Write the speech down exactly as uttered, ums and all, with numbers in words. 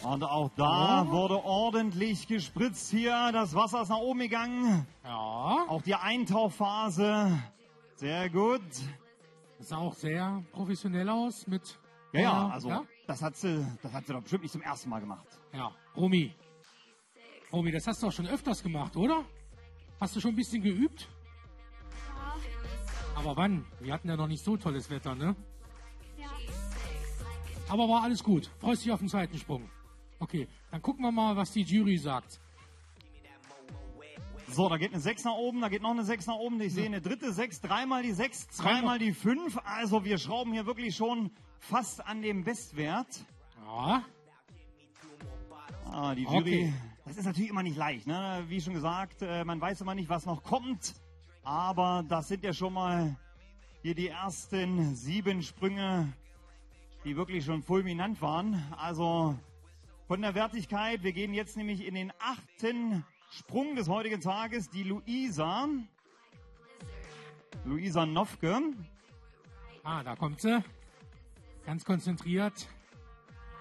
Und auch da Oh. wurde ordentlich gespritzt hier. Das Wasser ist nach oben gegangen. Ja, Auch die Eintauchphase. Sehr gut. das sah auch sehr professionell aus mit... Ja, ja, Feuer, also Ja, das hat sie, das hat sie doch bestimmt nicht zum ersten Mal gemacht. ja. Romy. Romy, das hast du auch schon öfters gemacht, oder? Hast du schon ein bisschen geübt? Aber wann? Wir hatten ja noch nicht so tolles Wetter, ne? Ja. Aber war alles gut. Freust dich auf den zweiten Sprung. Okay, dann gucken wir mal, was die Jury sagt. So, da geht eine sechs nach oben, da geht noch eine sechs nach oben. Ich sehe eine dritte sechs, dreimal die sechs, zweimal die fünf. Also wir schrauben hier wirklich schon fast an dem Bestwert. Ja, Ah, die Jury, Okay. das ist natürlich immer nicht leicht, ne? Wie schon gesagt, äh, man weiß immer nicht, was noch kommt. Aber das sind ja schon mal hier die ersten sieben Sprünge, die wirklich schon fulminant waren. Also von der Wertigkeit, wir gehen jetzt nämlich in den achten Sprung des heutigen Tages. Die Luisa, Luisa Nofke. ah, da kommt sie. Ganz konzentriert.